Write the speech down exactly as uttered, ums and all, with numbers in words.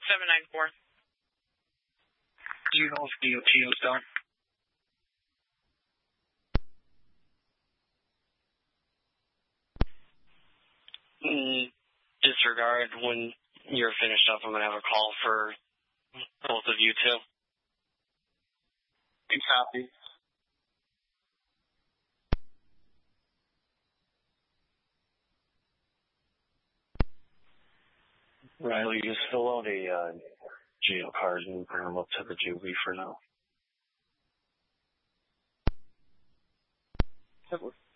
seven nine four. Do you know if D O T is done? Mm, disregard. When you're finished up, I'm going to have a call for both of you two. You copy. Riley, just fill out a uh, jail card and bring them up to the juvie for now.